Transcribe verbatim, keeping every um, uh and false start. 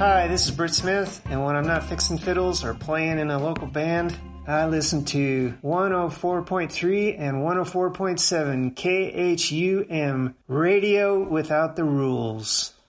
Hi, this is Britt Smith, and when I'm not fixing fiddles or playing in a local band, I listen to one oh four point three and one oh four point seven K H U M, Radio Without the Rules.